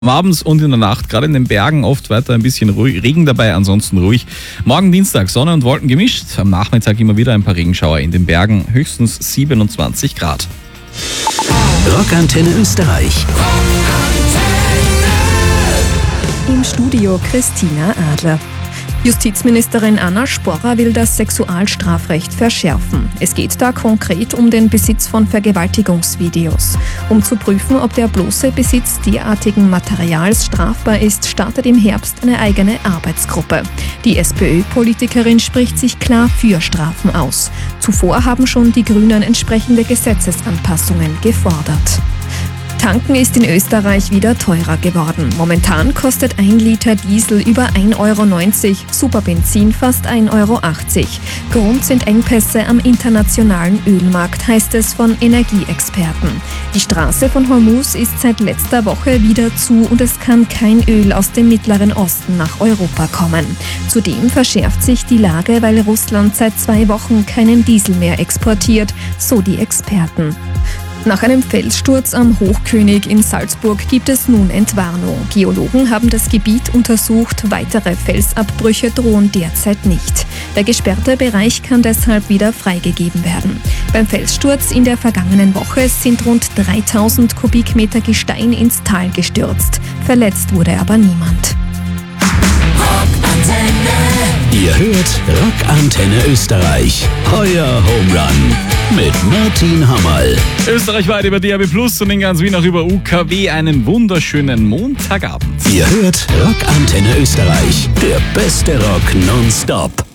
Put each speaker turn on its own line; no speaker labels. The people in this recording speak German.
Abends und in der Nacht, gerade in den Bergen, oft weiter ein bisschen ruhig, Regen dabei, ansonsten ruhig. Morgen Dienstag, Sonne und Wolken gemischt. Am Nachmittag immer wieder ein paar Regenschauer in den Bergen, höchstens 27 Grad.
Rockantenne Österreich.
Im Studio Christina Adler. Justizministerin Anna Sporrer will das Sexualstrafrecht verschärfen. Es geht da konkret um den Besitz von Vergewaltigungsvideos. Um zu prüfen, ob der bloße Besitz derartigen Materials strafbar ist, startet im Herbst eine eigene Arbeitsgruppe. Die SPÖ-Politikerin spricht sich klar für Strafen aus. Zuvor haben schon die Grünen entsprechende Gesetzesanpassungen gefordert. Tanken ist in Österreich wieder teurer geworden. Momentan kostet 1 Liter Diesel über 1,90 Euro, Superbenzin fast 1,80 Euro. Grund sind Engpässe am internationalen Ölmarkt, heißt es von Energieexperten. Die Straße von Hormuz ist seit letzter Woche wieder zu und es kann kein Öl aus dem Mittleren Osten nach Europa kommen. Zudem verschärft sich die Lage, weil Russland seit 2 Wochen keinen Diesel mehr exportiert, so die Experten. Nach einem Felssturz am Hochkönig in Salzburg gibt es nun Entwarnung. Geologen haben das Gebiet untersucht, weitere Felsabbrüche drohen derzeit nicht. Der gesperrte Bereich kann deshalb wieder freigegeben werden. Beim Felssturz in der vergangenen Woche sind rund 3000 Kubikmeter Gestein ins Tal gestürzt. Verletzt wurde aber niemand.
Ihr hört Rockantenne Österreich. Euer Home Run mit Martin Hammerl.
Österreichweit über DAB+ und in ganz Wien auch über UKW einen wunderschönen Montagabend.
Ihr hört Rockantenne Österreich. Der beste Rock nonstop.